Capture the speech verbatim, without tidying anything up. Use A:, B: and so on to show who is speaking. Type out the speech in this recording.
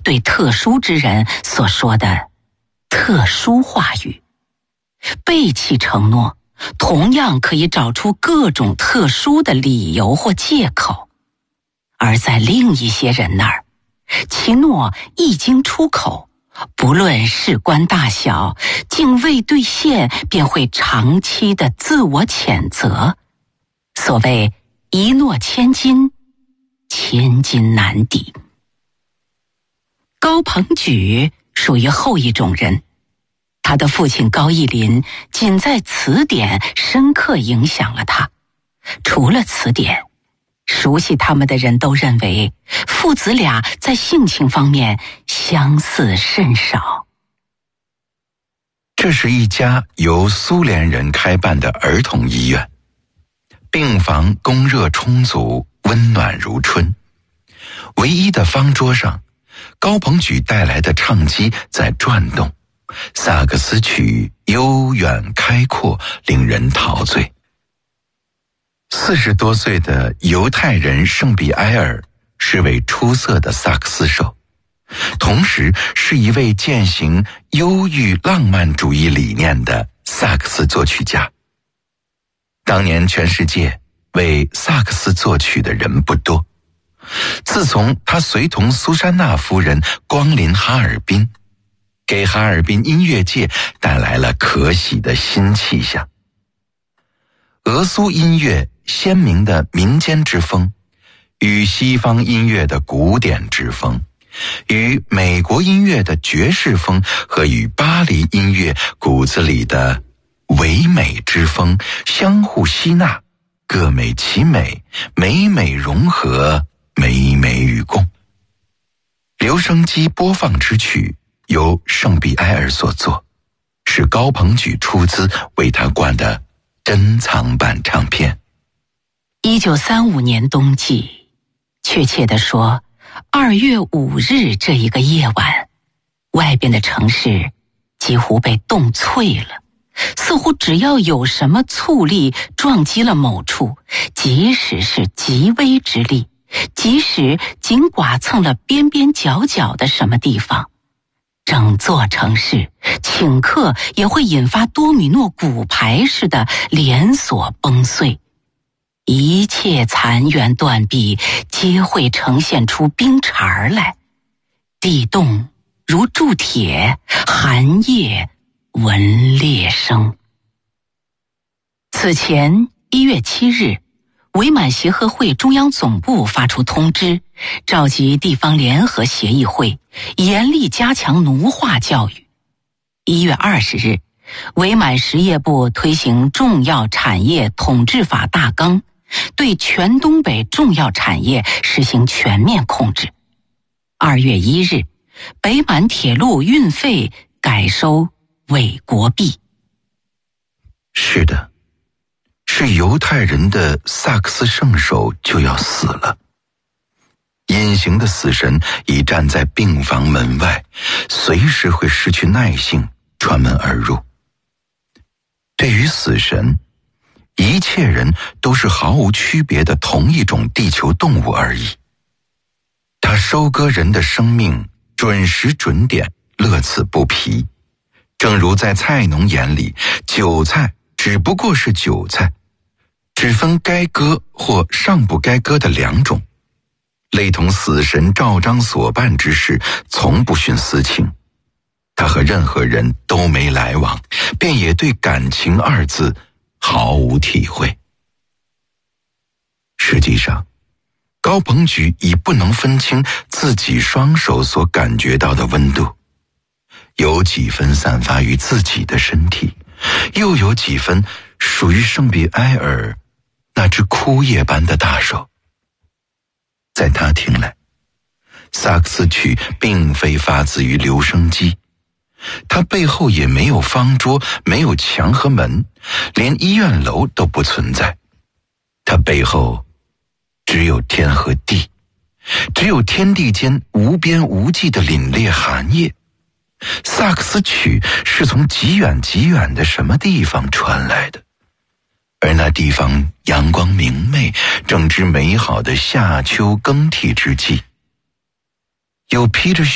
A: 对特殊之人所说的特殊话语。背弃承诺同样可以找出各种特殊的理由或借口，而在另一些人那儿，其诺一经出口，不论事关大小，竟未兑现，便会长期的自我谴责。所谓一诺千金，千金难抵。高朋举属于后一种人，他的父亲高义林仅在词典深刻影响了他。除了词典，熟悉他们的人都认为父子俩在性情方面相似甚少。
B: 这是一家由苏联人开办的儿童医院，病房供热充足，温暖如春。唯一的方桌上，高朋举带来的唱机在转动，萨克斯曲悠远开阔，令人陶醉。四十多岁的犹太人圣比埃尔是位出色的萨克斯手，同时是一位践行忧郁浪漫主义理念的萨克斯作曲家。当年全世界为萨克斯作曲的人不多，自从他随同苏珊娜夫人光临哈尔滨，给哈尔滨音乐界带来了可喜的新气象。俄苏音乐鲜明的民间之风，与西方音乐的古典之风，与美国音乐的爵士风和与巴黎音乐骨子里的唯美之风相互吸纳，各美其美，美美融合，美美与共。留声机播放之曲由圣比埃尔所作，是高朋举出资为他灌的珍藏版唱片。
A: 一九三五年冬季，确切地说二月五日这一个夜晚，外边的城市几乎被冻脆了，似乎只要有什么促力撞击了某处，即使是极微之力，即使仅剐蹭了边边角角的什么地方，整座城市顷刻也会引发多米诺骨牌似的连锁崩碎，一切残垣断壁皆会呈现出冰碴来，地动如铸铁，寒夜闻裂声。此前一月七日，伪满协和会中央总部发出通知，召集地方联合协议会，严厉加强奴化教育。一月二十日，伪满实业部推行重要产业统治法大纲，对全东北重要产业实行全面控制。二月一日，北满铁路运费改收伪国币。
B: 是的，是犹太人的萨克斯圣手就要死了。隐形的死神已站在病房门外，随时会失去耐性穿门而入。对于死神，一切人都是毫无区别的同一种地球动物而已。他收割人的生命，准时准点，乐此不疲。正如在菜农眼里，韭菜只不过是韭菜，只分该割或尚不该割的两种。类同死神照章所办之事，从不徇私情。他和任何人都没来往，便也对感情二字毫无体会。实际上，高朋举已不能分清自己双手所感觉到的温度，有几分散发于自己的身体，又有几分属于圣比埃尔那只枯叶般的大手。在他听来，萨克斯曲并非发自于留声机，它背后也没有方桌，没有墙和门，连医院楼都不存在。它背后只有天和地，只有天地间无边无际的凛冽寒夜。萨克斯曲是从极远极远的什么地方传来的，而那地方阳光明媚，正值美好的夏秋更替之际。有披着